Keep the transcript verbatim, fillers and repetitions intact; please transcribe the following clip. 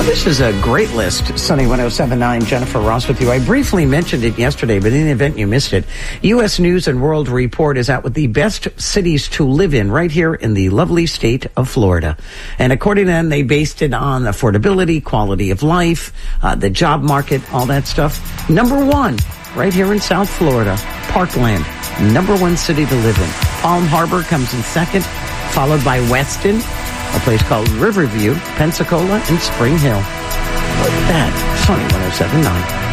This is a great list. Sunny one oh seven point nine, Jennifer Ross with you. I briefly mentioned it yesterday, but in the event you missed it, U S News and World Report is out with the best cities to live in right here in the lovely state of Florida. And according to them, they based it on affordability, quality of life, uh, the job market, all that stuff. Number one, right here in South Florida, Parkland, number one city to live in. Palm Harbor comes in second, followed by Weston, a place called Riverview, Pensacola, and Spring Hill. Look at that. Sunny one oh seven point nine.